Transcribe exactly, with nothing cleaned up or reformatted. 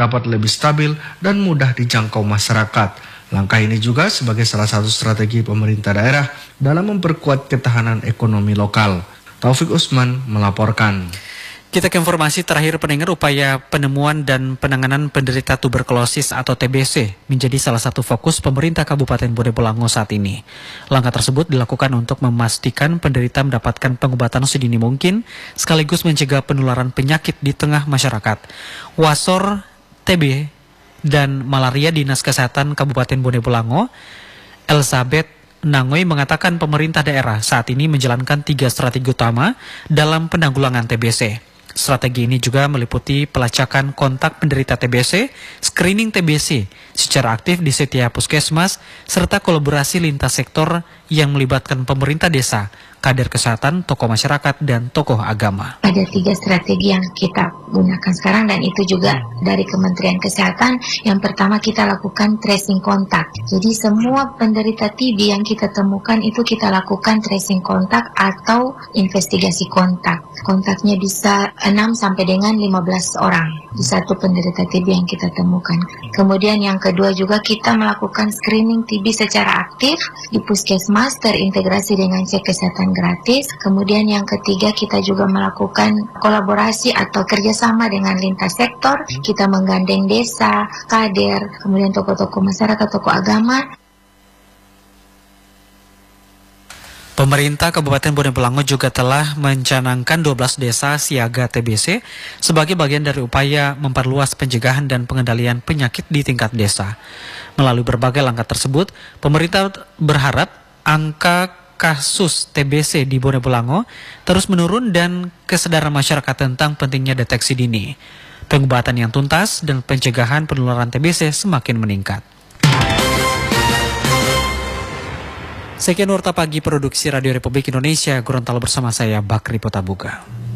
dapat lebih stabil dan mudah dijangkau masyarakat. Langkah ini juga sebagai salah satu strategi pemerintah daerah dalam memperkuat ketahanan ekonomi lokal. Taufik Usman melaporkan. Kita ke informasi terakhir pendengar. Upaya penemuan dan penanganan penderita tuberkulosis atau T B C menjadi salah satu fokus pemerintah Kabupaten Bone Bolango saat ini. Langkah tersebut dilakukan untuk memastikan penderita mendapatkan pengobatan sedini mungkin sekaligus mencegah penularan penyakit di tengah masyarakat. Wasor T B dan Malaria Dinas Kesehatan Kabupaten Bone Bolango, Elizabeth Nangoy, mengatakan pemerintah daerah saat ini menjalankan tiga strategi utama dalam penanggulangan T B C. Strategi ini juga meliputi pelacakan kontak penderita T B C, screening T B C secara aktif di setiap puskesmas, serta kolaborasi lintas sektor yang melibatkan pemerintah desa, kader kesehatan, tokoh masyarakat, dan tokoh agama. Ada tiga strategi yang kita gunakan sekarang dan itu juga dari Kementerian Kesehatan. Yang pertama kita lakukan tracing kontak. Jadi semua penderita T B yang kita temukan itu kita lakukan tracing kontak atau investigasi kontak. Kontaknya bisa enam sampai dengan lima belas orang di satu penderita T B yang kita temukan. Kemudian yang kedua juga kita melakukan screening T B secara aktif di puskesmas terintegrasi dengan cek kesehatan gratis. Kemudian yang ketiga kita juga melakukan kolaborasi atau kerjasama dengan lintas sektor. Kita menggandeng desa, kader, kemudian tokoh-tokoh masyarakat, tokoh agama. Pemerintah Kabupaten Bone Bolango juga telah mencanangkan dua belas desa siaga T B C sebagai bagian dari upaya memperluas pencegahan dan pengendalian penyakit di tingkat desa. Melalui berbagai langkah tersebut, pemerintah berharap angka kasus T B C di Bone Bolango terus menurun dan kesadaran masyarakat tentang pentingnya deteksi dini, pengobatan yang tuntas, dan pencegahan penularan T B C semakin meningkat. Sekian Warta Pagi Produksi Radio Republik Indonesia, Gorontalo bersama saya Bakri Potabuga.